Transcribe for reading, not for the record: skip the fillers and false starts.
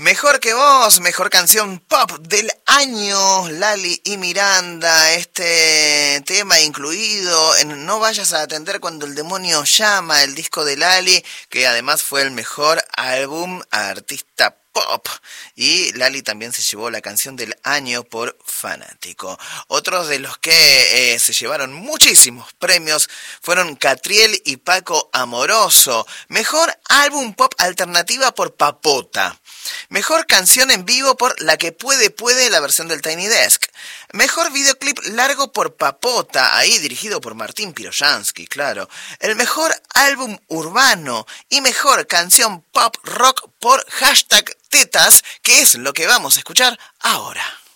Mejor que vos, mejor canción pop del año, Lali y Miranda, este tema incluido en No vayas a atender cuando el demonio llama, el disco de Lali, que además fue el mejor álbum artista pop. Y Lali también se llevó la canción del año por Fanático. Otros de los que se llevaron muchísimos premios fueron Catriel y Paco Amoroso. Mejor álbum pop alternativa por Papota. Mejor canción en vivo por La que puede, la versión del Tiny Desk. Mejor videoclip largo por Papota, ahí dirigido por Martín Piroyansky, claro. El mejor álbum urbano y mejor canción pop rock por hashtag Tetas, que es lo que vamos a escuchar ahora.